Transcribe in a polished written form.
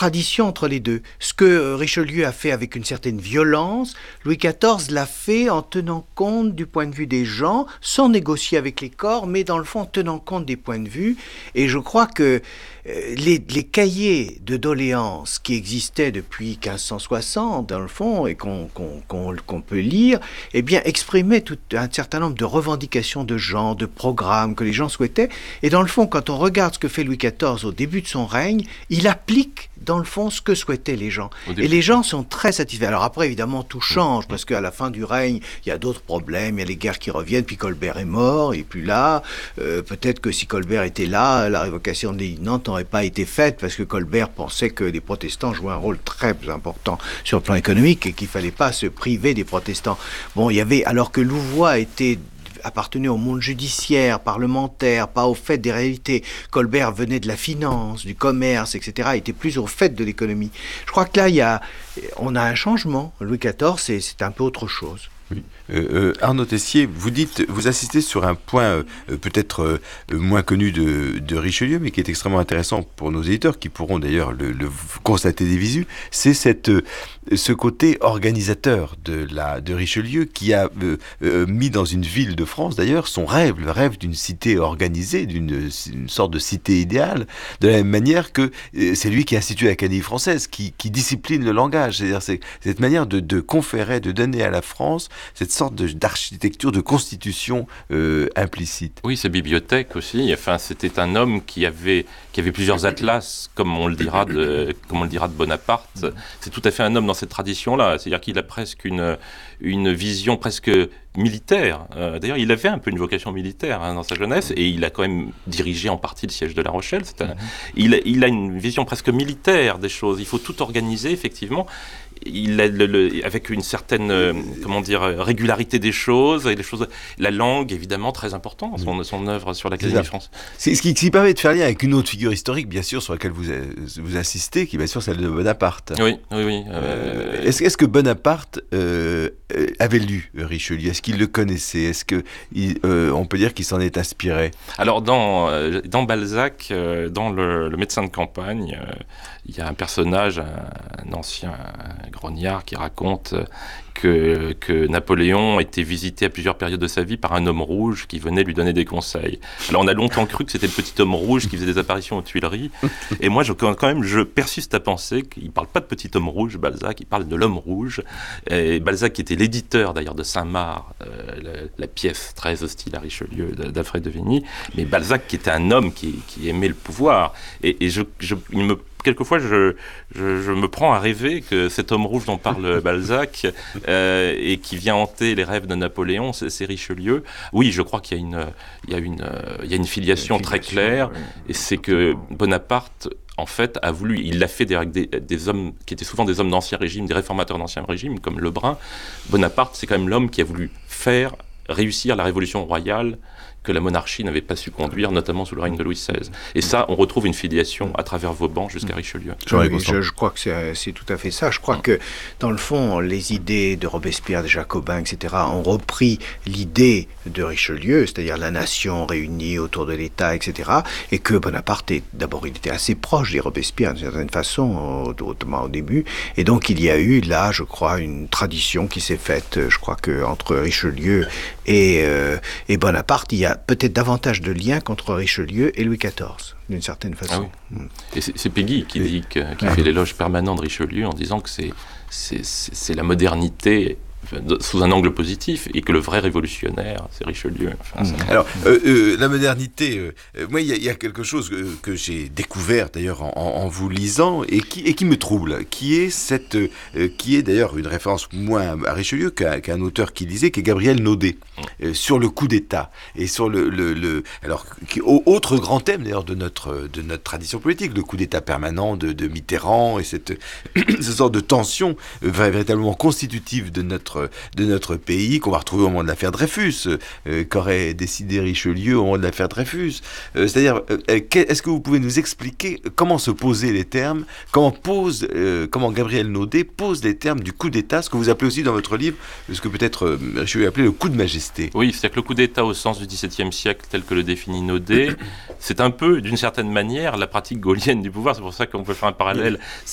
contradiction entre les deux. Ce que Richelieu a fait avec une certaine violence, Louis XIV l'a fait en tenant compte du point de vue des gens, sans négocier avec les corps, mais dans le fond en tenant compte des points de vue. Et je crois que les cahiers de doléances qui existaient depuis 1560, dans le fond, et qu'on peut lire, eh bien, exprimaient tout un certain nombre de revendications de gens, de programmes que les gens souhaitaient. Et dans le fond, quand on regarde ce que fait Louis XIV au début de son règne, il applique dans le fond ce que souhaitaient les gens. Et les gens sont très satisfaits. Alors après, évidemment, tout change, parce qu'à la fin du règne, il y a d'autres problèmes, il y a les guerres qui reviennent, puis Colbert est mort, et puis là, peut-être que si Colbert était là, la révocation de l'édit de Nantes n'aurait pas été faite, parce que Colbert pensait que les protestants jouaient un rôle très important sur le plan économique, et qu'il ne fallait pas se priver des protestants. Bon, il y avait, alors que Louvois appartenait au monde judiciaire, parlementaire, pas au fait des réalités. Colbert venait de la finance, du commerce, etc., était plus au fait de l'économie. Je crois que là, on a un changement. Louis XIV, c'est un peu autre chose. Oui. Arnaud Tessier, vous assistez sur un point peut-être moins connu de Richelieu, mais qui est extrêmement intéressant pour nos éditeurs, qui pourront d'ailleurs le constater des visus, c'est ce côté organisateur de Richelieu, qui a mis dans une ville de France, d'ailleurs, son rêve, le rêve d'une cité organisée, d'une sorte de cité idéale, de la même manière que c'est lui qui a institué l'Académie française, qui discipline le langage. C'est-à-dire c'est cette manière de conférer, de donner à la France cette sorte d'architecture, de constitution implicite. Oui, sa bibliothèque aussi. Enfin, c'était un homme qui avait plusieurs atlas, comme on le dira de Bonaparte. C'est tout à fait un homme dans cette tradition-là. C'est-à-dire qu'il a presque une vision presque militaire. D'ailleurs, il avait un peu une vocation militaire dans sa jeunesse, et il a quand même dirigé en partie le siège de La Rochelle. Il a une vision presque militaire des choses. Il faut tout organiser, effectivement. Il a avec une certaine régularité des choses, et la langue évidemment très importante, son œuvre sur l'Académie de France. C'est ce qui permet de faire lien avec une autre figure historique, bien sûr, sur laquelle vous assistez, qui est bien sûr celle de Bonaparte. Oui. Est-ce que Bonaparte avait lu Richelieu? Est-ce qu'il le connaissait? Est-ce que on peut dire qu'il s'en est inspiré? Alors dans Balzac, dans le médecin de campagne, il y a un personnage, un ancien grognard, qui raconte que Napoléon était visité à plusieurs périodes de sa vie par un homme rouge qui venait lui donner des conseils. Alors on a longtemps cru que c'était le petit homme rouge qui faisait des apparitions aux Tuileries, et moi je persiste à penser qu'il ne parle pas de petit homme rouge, Balzac, il parle de l'homme rouge. Et Balzac, qui était l'éditeur d'ailleurs de Saint-Marc, la pièce très hostile à Richelieu d'Alfred de Vigny, mais Balzac qui était un homme qui aimait le pouvoir, et quelquefois, je me prends à rêver que cet homme rouge dont parle Balzac et qui vient hanter les rêves de Napoléon, c'est Richelieu. Oui, je crois qu'il y a une filiation très claire, et c'est que Bonaparte, en fait, il l'a fait avec des hommes qui étaient souvent des hommes d'Ancien Régime, des réformateurs d'Ancien Régime, comme Lebrun. Bonaparte, c'est quand même l'homme qui a voulu faire réussir la Révolution royale que la monarchie n'avait pas su conduire, notamment sous le règne de Louis XVI. Et ça, on retrouve une filiation à travers Vauban jusqu'à Richelieu. Je crois que c'est tout à fait ça. Je crois que, dans le fond, les idées de Robespierre, des Jacobins, etc., ont repris l'idée de Richelieu, c'est-à-dire la nation réunie autour de l'État, etc., et que Bonaparte, d'abord, il était assez proche des Robespierre, d'une certaine façon, au début, et donc il y a eu, là, je crois, une tradition qui s'est faite, je crois qu'entre Richelieu et Bonaparte, il y a peut-être davantage de liens qu'entre Richelieu et Louis XIV, d'une certaine façon. Ah oui. Et c'est Péguy qui fait l'éloge permanent de Richelieu en disant que c'est la modernité sous un angle positif, et que le vrai révolutionnaire, c'est Richelieu. Alors, la modernité, moi, il y a quelque chose que j'ai découvert d'ailleurs en vous lisant, et qui me trouble, qui est d'ailleurs une référence moins à Richelieu qu'à un auteur qui lisait, qui est Gabriel Naudet, sur le coup d'État, et sur autre grand thème d'ailleurs de notre tradition politique, le coup d'État permanent de Mitterrand, et cette sorte de tension véritablement constitutive de notre pays, qu'on va retrouver au moment de l'affaire Dreyfus, qu'aurait décidé Richelieu au moment de l'affaire Dreyfus. C'est-à-dire, est-ce que vous pouvez nous expliquer comment se posaient les termes, comment Gabriel Naudet pose les termes du coup d'État, ce que vous appelez aussi dans votre livre, ce que peut-être Richelieu appelait le coup de majesté. Oui, c'est-à-dire que le coup d'État au sens du XVIIe siècle, tel que le définit Naudet, c'est un peu, d'une certaine manière, la pratique gaulienne du pouvoir. C'est pour ça qu'on peut faire un parallèle.